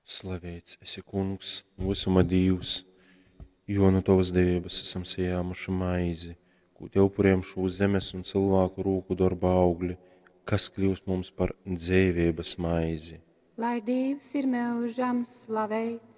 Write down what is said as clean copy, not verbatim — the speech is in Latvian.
Slavēts esi Kungs, mūsuma Dievs, jo no tavas devības esam sējāmuši maizi, ko te upurējam šo zemes un cilvēku rūku darba augļi, kas kļūst mums par dzīvības maizi. Lai Dievs ir mūžam slavēts.